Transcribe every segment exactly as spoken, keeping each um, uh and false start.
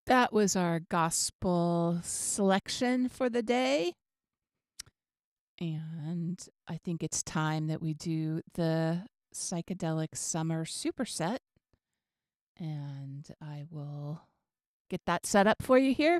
That was our gospel selection for the day. And I think it's time that we do the psychedelic summer superset. And I will get that set up for you here.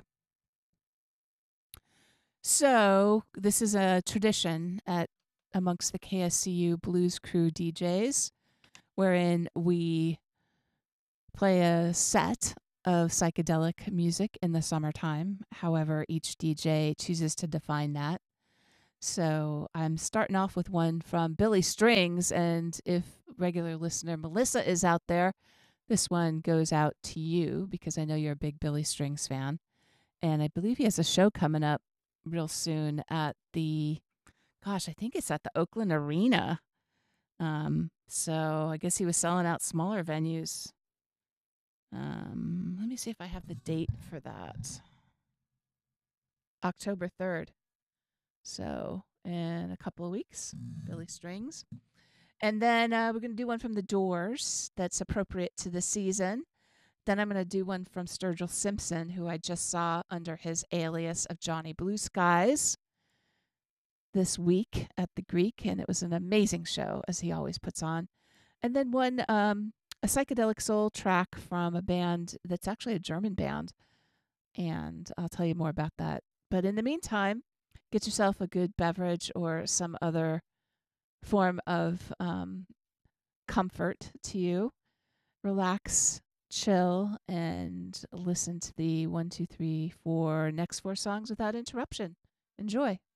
So, this is a tradition at amongst the K S C U Blues Crew D Js, wherein we play a set of psychedelic music in the summertime. However, each D J chooses to define that. So I'm starting off with one from Billy Strings. And if regular listener Melissa is out there, this one goes out to you because I know you're a big Billy Strings fan. And I believe he has a show coming up real soon at the, gosh, I think it's at the Oakland Arena. Um, so I guess he was selling out smaller venues. Um, let me see if I have the date for that. October third. So in a couple of weeks, Billy Strings. And then uh, we're going to do one from The Doors that's appropriate to the season. Then I'm going to do one from Sturgill Simpson, who I just saw under his alias of Johnny Blue Skies this week at the Greek. And it was an amazing show, as he always puts on. And then one, um, a psychedelic soul track from a band that's actually a German band. And I'll tell you more about that. But in the meantime, get yourself a good beverage or some other form of um, comfort to you. Relax, chill, and listen to the one, two, three, four next four songs without interruption. Enjoy.